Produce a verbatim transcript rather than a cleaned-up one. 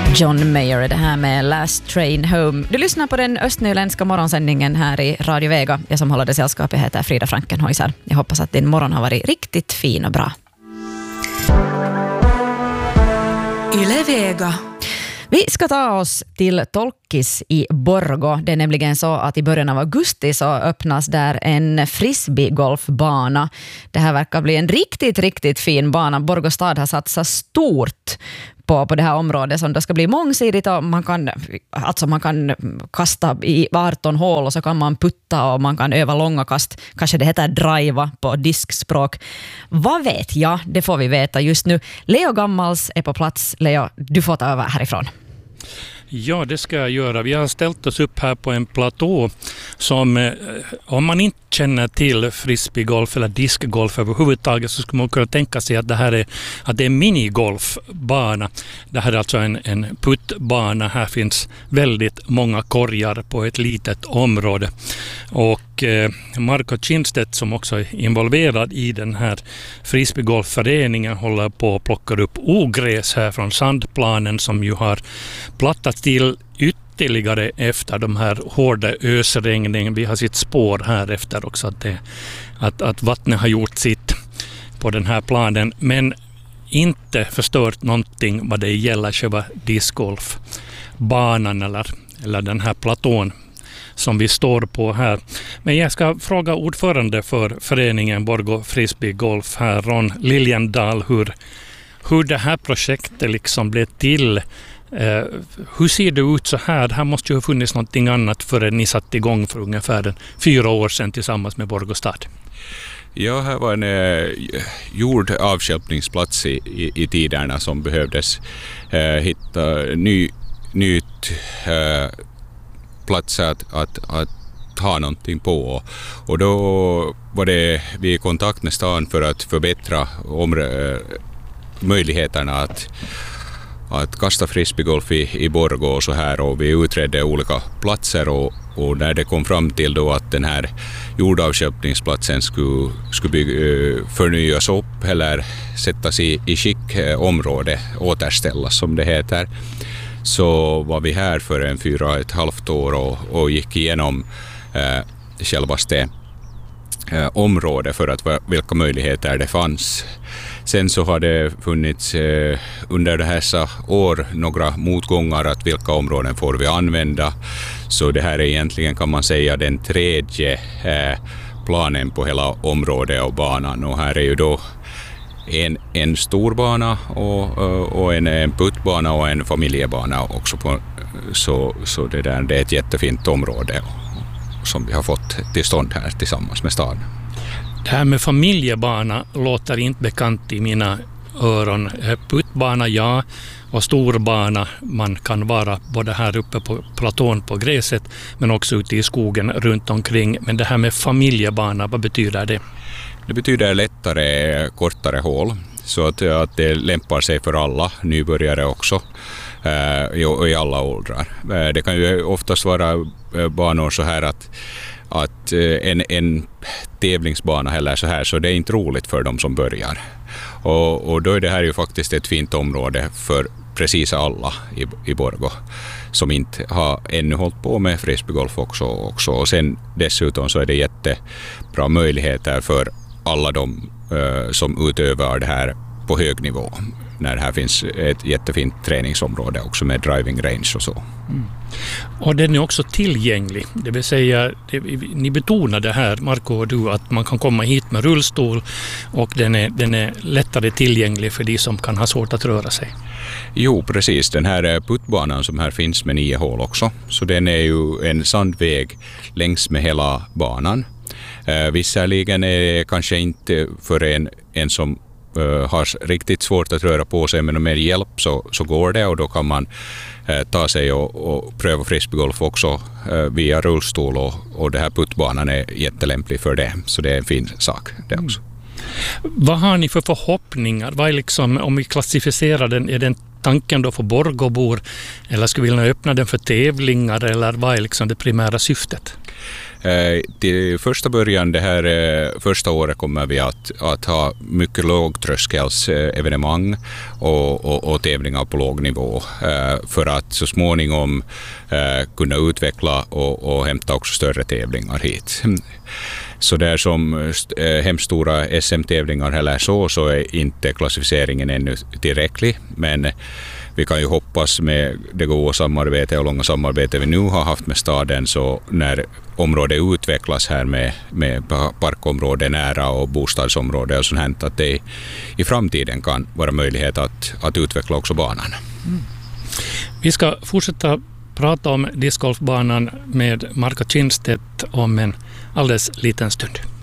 John Mayer är det här med Last Train Home. Du lyssnar på den östnyländska morgonsändningen här i Radio Vega. Jag som håller det sällskap, jag heter Frida Frankenhäuser. Jag hoppas att din morgon har varit riktigt fin och bra. Yle Vega. Vi ska ta oss till Tolkis i Borgå. Det är nämligen så att i början av augusti så öppnas där en frisbeegolfbana. Det här verkar bli en riktigt, riktigt fin bana. Borgå stad har satsat stort på, på det här området som det ska bli mångsidigt och man kan, alltså man kan kasta i arton hål och så kan man putta och man kan öva långa kast. Kanske det heter driva på diskspråk. Vad vet jag? Det får vi veta just nu. Leo Gammals är på plats. Leo, du får ta över härifrån. Ja, det ska jag göra. Vi har ställt oss upp här på en platå som, eh, om man inte känner till frisbeegolf eller diskgolf överhuvudtaget, så skulle man kunna tänka sig att det här är, att det är minigolfbana. Det här är alltså en, en puttbana. Här finns väldigt många korgar på ett litet område. Och eh, Marko Kindstedt, som också är involverad i den här frisbeegolfföreningen, håller på att plocka upp ogräs här från sandplanen som ju har plattat till ytterligare efter de här hårda ösregningen. Vi har sitt spår här efter också att, det, att, att vattnet har gjort sitt på den här planen, men inte förstört någonting vad det gäller själva discgolfbanan eller, eller den här platån som vi står på här. Men jag ska fråga ordförande för föreningen Borgå Frisbeegolf här, Ron Liljendal, hur, hur det här projektet liksom blev till. Uh, hur ser det ut så här? Här måste ju ha funnits någonting annat förrän ni satt igång för ungefär fyra år sedan tillsammans med Borgå stad. Ja, här var en eh, jord avstjälpningsplats i, i, i tiderna som behövdes eh, hitta ny, nytt eh, plats att, att, att ha någonting på. Och då var det vi i kontakt med stan för att förbättra omr- möjligheterna att att kasta frisbeegolf i, i Borgå och så här, och vi utredde olika platser och, och när det kom fram till då att den här jordavköpningsplatsen skulle, skulle bygga, förnyas upp eller sättas i, i skick område, återställas som det heter, så var vi här för en fyra och ett halvt år och, och gick igenom eh, självaste eh, område för att vilka möjligheter det fanns. Sen så har det funnits eh, under dessa år några motgångar att vilka områden får vi använda. Så det här är egentligen, kan man säga, den tredje eh, planen på hela området och banan. Och här är ju då en, en stor bana och, och en, en puttbana och en familjebana också. På, så så det, där, det är ett jättefint område som vi har fått till stånd här tillsammans med staden. Det här med familjebana låter inte bekant i mina öron. Puttbana, ja, och storbana. Man kan vara både här uppe på platån på gräset men också ute i skogen runt omkring. Men det här med familjebana, vad betyder det? Det betyder lättare, kortare hål. Så att, att det lämpar sig för alla, nybörjare också, eh, i alla åldrar. Eh, det kan ju oftast vara eh, banor så här att att en, en tävlingsbana eller så här, så det är inte roligt för dem som börjar. Och, och då är det här ju faktiskt ett fint område för precis alla i, i Borgå som inte har ännu hållit på med frisbeegolf också, också. Och sen dessutom så är det jättebra möjligheter för alla de uh, som utövar det här på hög nivå. När det här finns ett jättefint träningsområde också med driving range och så. Mm. Och den är också tillgänglig. Det vill säga, det, ni betonar det här, Marko och du, att man kan komma hit med rullstol och den är, den är lättare tillgänglig för de som kan ha svårt att röra sig. Jo, precis. Den här puttbanan som här finns med nio hål också. Så den är ju en sandväg längs med hela banan. Eh, visserligen är det kanske inte för en, en som Uh, har riktigt svårt att röra på sig, men med hjälp så, så går det, och då kan man uh, ta sig och, och pröva frisbeegolf också uh, via rullstol, och, och det här puttbanan är jättelämplig för det, så det är en fin sak det också. Mm. Vad har ni för förhoppningar? Vad är liksom, om vi klassificerar den, är den tanken då för Borgåbor, eller skulle vi vilja öppna den för tävlingar, eller vad är liksom det primära syftet? Till första början, det här första året kommer vi att, att ha mycket lågtröskelsevenemang och, och, och tävlingar på låg nivå för att så småningom kunna utveckla och, och hämta också större tävlingar hit. Så där som hemskt stora S M-tävlingar eller så, så är inte klassificeringen ännu tillräcklig, men vi kan ju hoppas med det goda samarbete och långa samarbete vi nu har haft med staden, så när området utvecklas här med, med parkområde nära och bostadsområde och sånt här, att det i framtiden kan vara möjlighet att, att utveckla också banan. Mm. Vi ska fortsätta prata om discgolfbanan med Marko Kindstedt om en alldeles liten stund.